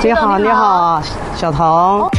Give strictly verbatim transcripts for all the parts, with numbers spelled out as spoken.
你好，你好，小童。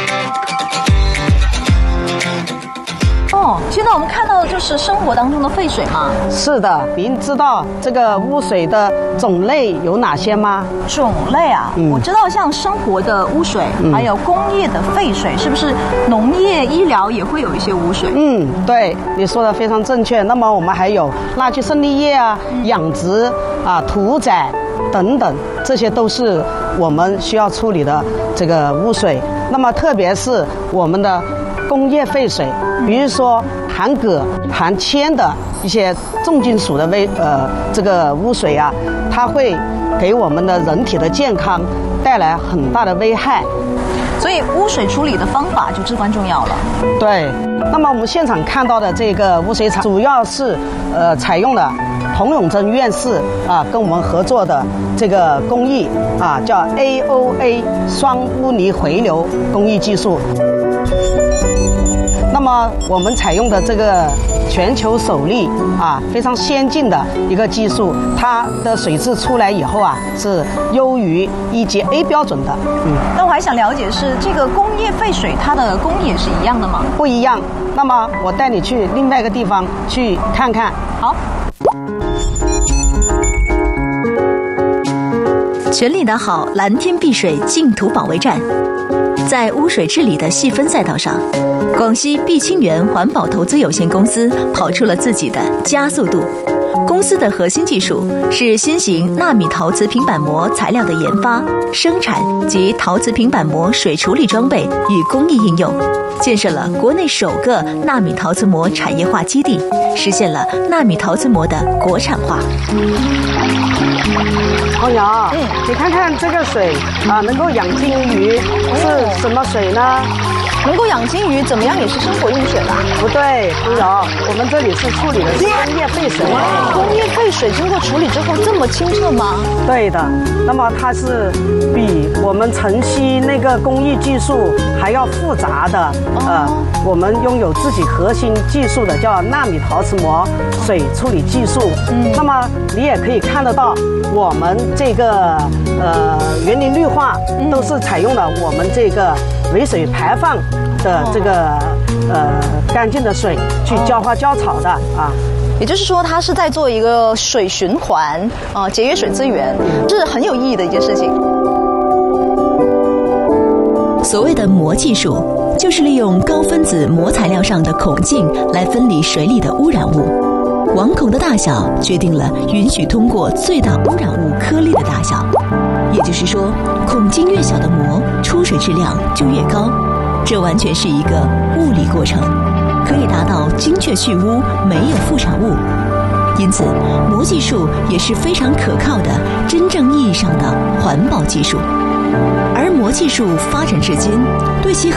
哦，现在我们看到的就是生活当中的废水吗？ 是的，您知道这个污水的种类有哪些吗？ 种类啊，嗯、我知道像生活的污水，嗯、还有工业的废水，是不是农业、医疗也会有一些污水？ 嗯，对，你说的非常正确。那么我们还有垃圾生利液啊、嗯、养殖啊、屠宰等等，这些都是我们需要处理的这个污水。那么特别是我们的工业废水，比如说含铬、含铅的一些重金属的微呃这个污水啊，它会给我们的人体的健康带来很大的危害。 所以污水处理的方法就至关重要了。 对，那么我们现场看到的这个污水厂，主要是呃采用了童永贞院士啊跟我们合作的这个工艺啊，叫 A O A 双污泥回流工艺技术。那么我们采用的这个全球首例啊，非常先进的一个技术，它的水质出来以后啊，是优于一级 A 标准的。 嗯，那我还想了解是这个工业废水，它的工艺也是一样的吗？ 不一样。那么我带你去另外一个地方去看看。 好。 全力打好蓝天碧水净土保卫战。在污水治理的细分赛道上，广西碧清源环保投资有限公司跑出了自己的加速度。公司的核心技术是新型纳米陶瓷平板膜材料的研发、生产及陶瓷平板膜水处理装备与工艺应用，建设了国内首个纳米陶瓷膜产业化基地，实现了纳米陶瓷膜的国产化。 红瑶，嗯，你看看这个水啊，能够养金鱼，是什么水呢？ 能够养金鱼，怎么样也是生活用水吧？ 不对，红瑶，我们这里是处理的是工业废水。 工业废水经过处理之后这么清澈吗？ 对的，那么它是比我们晨曦那个工艺技术还要复杂的。哦、呃，我们拥有自己核心技术的叫纳米陶瓷膜水处理技术。嗯，那么你也可以看得到，我们这个呃园林绿化都是采用了我们这个尾水排放的这个呃干净的水去浇花浇草的啊。 也就是说，它是在做一个水循环，呃，节约水资源，这是很有意义的一件事情。 所谓的膜技术，就是利用高分子膜材料上的孔径来分离水里的污染物。网孔的大小决定了允许通过最大污染物颗粒的大小，也就是说，孔径越小的膜，出水质量就越高。这完全是一个物理过程，可以达到精确去污，没有副产物。因此，膜技术也是非常可靠的真正意义上的环保技术。而膜技术发展至今，对其